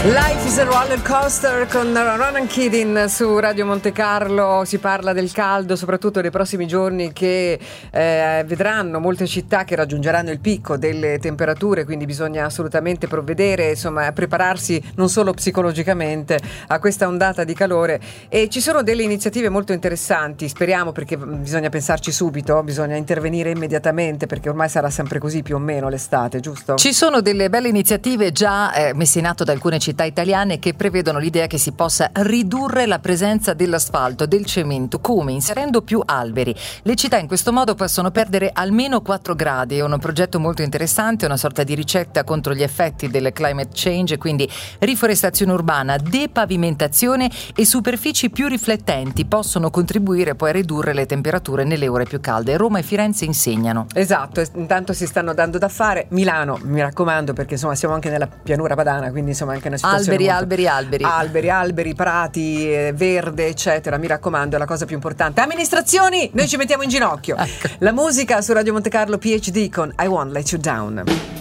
Life is a roller coaster con Ronan Keating su Radio Monte Carlo. Si parla del caldo, soprattutto nei prossimi giorni, che vedranno molte città che raggiungeranno il picco delle temperature, quindi bisogna assolutamente provvedere, insomma, a prepararsi non solo psicologicamente a questa ondata di calore. E ci sono delle iniziative molto interessanti, speriamo, perché bisogna pensarci subito, bisogna intervenire immediatamente, perché ormai sarà sempre così più o meno l'estate, giusto? Ci sono delle belle iniziative già messe in atto da alcune città italiane che prevedono l'idea che si possa ridurre la presenza dell'asfalto, del cemento, come inserendo più alberi. Le città in questo modo possono perdere almeno 4 gradi. È un progetto molto interessante, una sorta di ricetta contro gli effetti del climate change, quindi riforestazione urbana, depavimentazione e superfici più riflettenti possono contribuire poi a ridurre le temperature nelle ore più calde. Roma e Firenze insegnano. Esatto, intanto si stanno dando da fare. Milano, mi raccomando, perché insomma siamo anche nella pianura padana, quindi insomma anche una situazione alberi, prati, verde, eccetera. Mi raccomando, è la cosa più importante. Amministrazioni, noi ci mettiamo in ginocchio. La musica su Radio Monte Carlo, PhD con I Won't Let You Down.